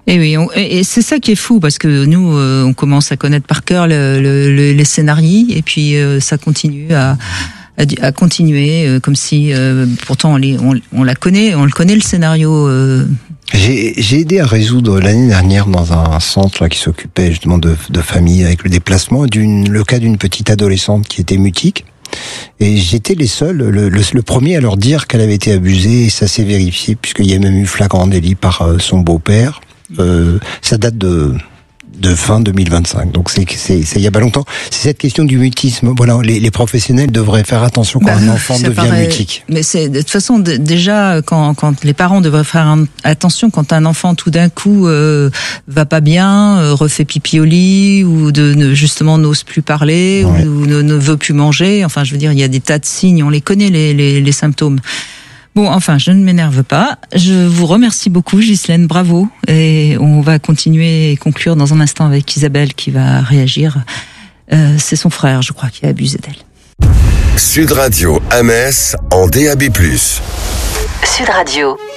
Et oui, et c'est ça qui est fou, parce que nous, on commence à connaître par cœur les scénarios, et puis ça continue à continuer, comme si pourtant on la connaît, on le connaît le scénario. J'ai aidé à résoudre l'année dernière dans un centre là, qui s'occupait justement de familles avec le déplacement, le cas d'une petite adolescente qui était mutique. Et j'étais les seuls, le premier à leur dire qu'elle avait été abusée, et ça s'est vérifié, puisqu'il y a même eu flagrant délit par son beau-père. Ça date de fin 2025, donc c'est il y a pas longtemps. C'est cette question du mutisme. Voilà, les professionnels devraient faire attention quand un enfant devient mutique. Mais c'est de toute façon déjà quand les parents devraient faire attention quand un enfant tout d'un coup va pas bien, refait pipi au lit, ou justement n'ose plus parler, ouais, ou ne veut plus manger. Enfin, je veux dire, il y a des tas de signes, on les connaît les symptômes. Bon, enfin, je ne m'énerve pas. Je vous remercie beaucoup, Ghislaine, bravo. Et on va continuer et conclure dans un instant avec Isabelle qui va réagir. C'est son frère, je crois, qui a abusé d'elle. Sud Radio Amès en DAB+. Sud Radio.